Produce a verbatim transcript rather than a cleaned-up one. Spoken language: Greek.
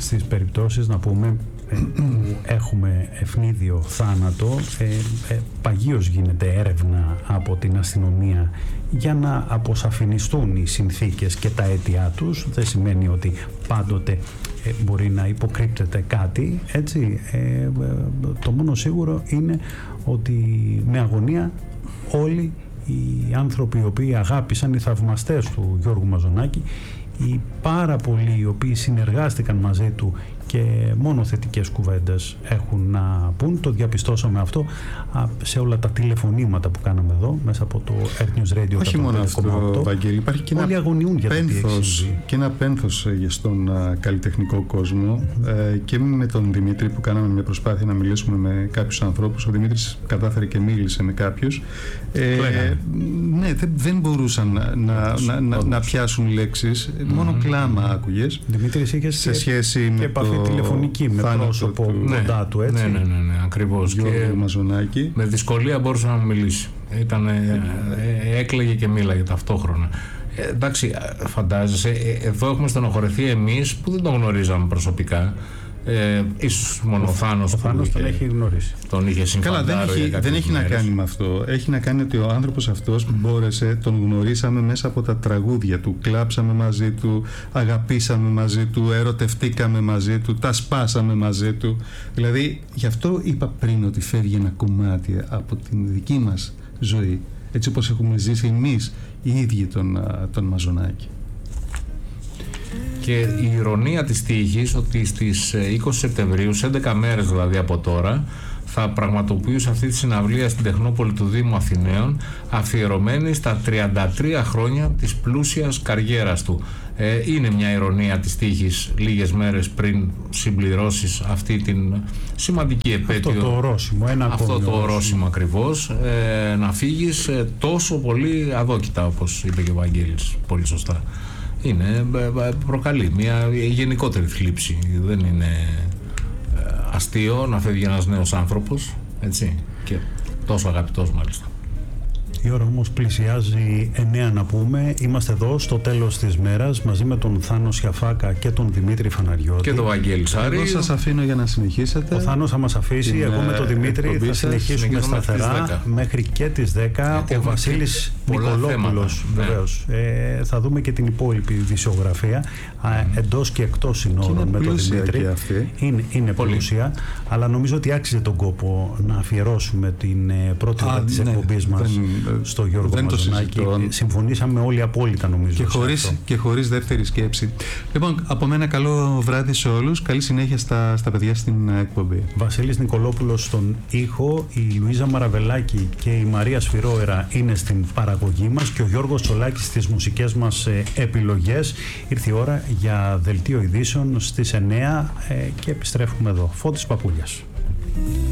στις περιπτώσεις, να πούμε, ε, που έχουμε ευνίδιο θάνατο, ε, ε, παγίως γίνεται έρευνα από την αστυνομία για να αποσαφινιστούν οι συνθήκες και τα αίτια τους. Δεν σημαίνει ότι πάντοτε ε, μπορεί να υποκρύπτεται κάτι, έτσι. Ε, το μόνο σίγουρο είναι ότι με αγωνία όλοι οι άνθρωποι οι οποίοι αγάπησαν, οι θαυμαστές του Γιώργου Μαζονάκη, οι πάρα πολλοί οι οποίοι συνεργάστηκαν μαζί του και μόνο θετικές κουβέντες έχουν να πούν. Το διαπιστώσαμε αυτό σε όλα τα τηλεφωνήματα που κάναμε εδώ μέσα από το Earth News Radio. Όχι μόνο αυτό, Βαγγέλη, υπάρχει και όλοι ένα αγωνιούν για πένθος, και ένα πένθος στον uh, καλλιτεχνικό κόσμο. Mm-hmm. ε, και με τον Δημήτρη που κάναμε μια προσπάθεια να μιλήσουμε με κάποιους ανθρώπους. Ο Δημήτρης κατάφερε και μίλησε με κάποιους. Ε, ναι, δεν, δεν μπορούσαν να, να, να, να, να πιάσουν λέξεις. Mm-hmm. Μόνο κλάμα άκουγες. Δημήτρης, είχες σε σχέση και με επαφή το τηλεφωνική με πρόσωπο κοντά του, έτσι. Ναι, ναι, ναι, ναι, ακριβώς. Γιώργο Μαζονάκη. Με δυσκολία μπορούσε να μιλήσει. Ήταν, ε, ε, έκλαιγε και μίλαγε ταυτόχρονα. Ε, εντάξει, φαντάζεσαι, ε, εδώ έχουμε στενοχωρεθεί εμείς που δεν τον γνωρίζαμε προσωπικά. Ε, ίσως μόνο ο Θάνος, ο Θάνος τον είχε, έχει γνωρίσει. Τον είχε συμφαντάρω. Καλά, δεν έχει, δεν έχει να κάνει με αυτό. Έχει να κάνει ότι ο άνθρωπος αυτός μπόρεσε, τον γνωρίσαμε μέσα από τα τραγούδια του. Κλάψαμε μαζί του, αγαπήσαμε μαζί του, ερωτευτήκαμε μαζί του, τα σπάσαμε μαζί του. Δηλαδή, γι' αυτό είπα πριν ότι φεύγει ένα κομμάτι από την δική μας ζωή. Έτσι όπως έχουμε ζήσει εμείς οι ίδιοι τον, τον Μαζονάκη. Και η ηρωνία της τύχης ότι στις είκοσι Σεπτεμβρίου, σε έντεκα μέρες δηλαδή από τώρα, θα πραγματοποιούσε αυτή τη συναυλία στην Τεχνόπολη του Δήμου Αθηναίων, αφιερωμένη στα τριάντα τρία χρόνια της πλούσιας καριέρας του. Ε, είναι μια ηρωνία της τύχης λίγες μέρες πριν συμπληρώσεις αυτή την σημαντική επέτειο. Αυτό το ορόσημο, ένα αυτό το ορόσημο ακριβώς, ε, να φύγεις ε, τόσο πολύ αδόκητα, όπως είπε και ο Βαγγέλης πολύ σωστά. Είναι, προκαλεί μια γενικότερη θλίψη. Δεν είναι αστείο να φεύγει ένας νέος άνθρωπος, έτσι, και τόσο αγαπητός μάλιστα. Η ώρα όμως πλησιάζει εννέα να πούμε. Είμαστε εδώ στο τέλος της μέρας μαζί με τον Θάνο Σιαφάκα και τον Δημήτρη Φαναριώτη. Και τον Βαγγέλη Σάρη. Εγώ σας αφήνω για να συνεχίσετε. Ο Θάνος θα μας αφήσει. Την, εγώ με τον Δημήτρη θα συνεχίσουμε σταθερά μέχρι και τις δέκα. Ο Βασίλης Νικολόπουλος βεβαίως. Ε, θα δούμε και την υπόλοιπη δισογραφία mm. εντός και εκτός συνόρων με τον Δημήτρη. Είναι, είναι πλούσια, αλλά νομίζω ότι άξιζε τον κόπο να αφιερώσουμε την πρώτη ώρα της ναι, εκπομπής μας στο Γιώργο Μαζονάκη. Συμφωνήσαμε όλοι απόλυτα, νομίζω. Και χωρίς, και χωρίς δεύτερη σκέψη. Λοιπόν, από μένα καλό βράδυ σε όλους. Καλή συνέχεια στα, στα παιδιά στην εκπομπή. Βασίλης Νικολόπουλος στον ήχο, η Λουίζα Μαραβελάκη και η Μαρία Σφυρόερα είναι στην παραγωγή μας και ο Γιώργος Τσολάκης στις μουσικές μας επιλογές. Ήρθε η ώρα για δελτίο ειδήσεων στις εννέα και επιστρέφουμε εδώ. Φώτης Παπούλιας.